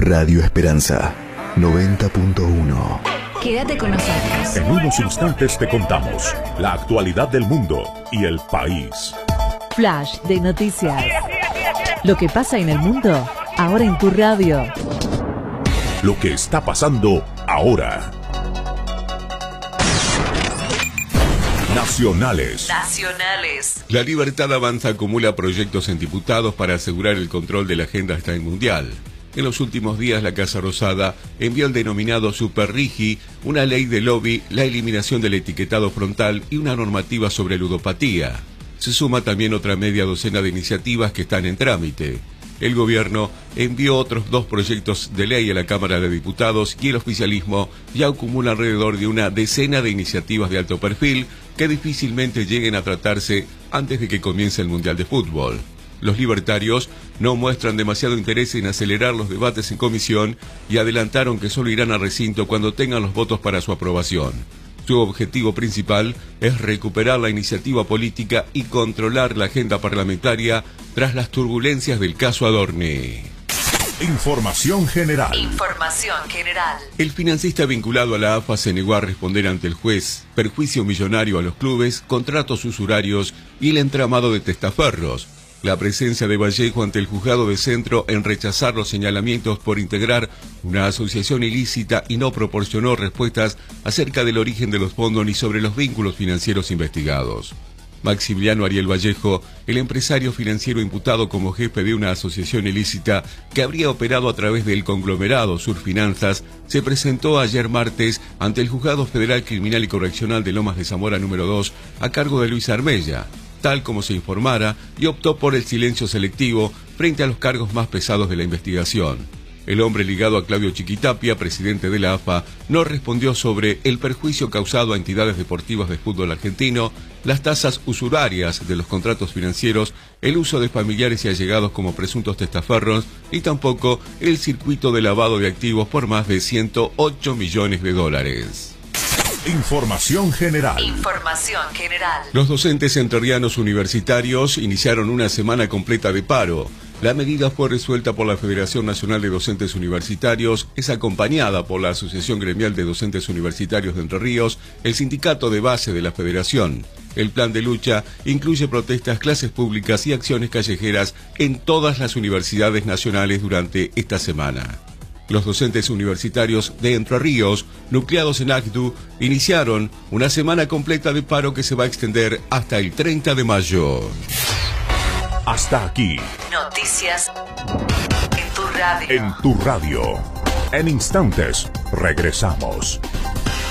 Radio Esperanza 90.1. Quédate con nosotros. En unos instantes te contamos la actualidad del mundo y el país. Flash de noticias. Lo que pasa en el mundo, ahora en tu radio. Lo que está pasando ahora. Nacionales. La Libertad Avanza acumula proyectos en diputados para asegurar el control de la agenda hasta el Mundial. En los últimos días, la Casa Rosada envió el denominado Super Rigi, una ley de lobby, la eliminación del etiquetado frontal y una normativa sobre ludopatía. Se suma también otra media docena de iniciativas que están en trámite. El gobierno envió otros 2 proyectos de ley a la Cámara de Diputados y el oficialismo ya acumula alrededor de una decena de iniciativas de alto perfil que difícilmente lleguen a tratarse antes de que comience el Mundial de Fútbol. Los libertarios no muestran demasiado interés en acelerar los debates en comisión y adelantaron que solo irán al recinto cuando tengan los votos para su aprobación. Su objetivo principal es recuperar la iniciativa política y controlar la agenda parlamentaria tras las turbulencias del caso Adorni. Información general. El financista vinculado a la AFA se negó a responder ante el juez, perjuicio millonario a los clubes, contratos usurarios y el entramado de testaferros. La presencia de Vallejo ante el juzgado de Centro en rechazar los señalamientos por integrar una asociación ilícita y no proporcionó respuestas acerca del origen de los fondos ni sobre los vínculos financieros investigados. Maximiliano Ariel Vallejo, el empresario financiero imputado como jefe de una asociación ilícita que habría operado a través del conglomerado Surfinanzas, se presentó ayer martes ante el Juzgado Federal Criminal y Correccional de Lomas de Zamora número 2 a cargo de Luis Armella, tal como se informara, y optó por el silencio selectivo frente a los cargos más pesados de la investigación. El hombre ligado a Claudio Chiquitapia, presidente de la AFA, no respondió sobre el perjuicio causado a entidades deportivas de fútbol argentino, las tasas usurarias de los contratos financieros, el uso de familiares y allegados como presuntos testaferros y tampoco el circuito de lavado de activos por más de 108 millones de dólares. Información general. Los docentes entrerrianos universitarios iniciaron una semana completa de paro. La medida fue resuelta por la Federación Nacional de Docentes Universitarios, es acompañada por la Asociación Gremial de Docentes Universitarios de Entre Ríos, el sindicato de base de la Federación. El plan de lucha incluye protestas, clases públicas y acciones callejeras en todas las universidades nacionales durante esta semana. Los docentes universitarios de Entre Ríos, nucleados en ACDU, iniciaron una semana completa de paro que se va a extender hasta el 30 de mayo. Hasta aquí. Noticias en tu radio. En tu radio. En instantes, regresamos.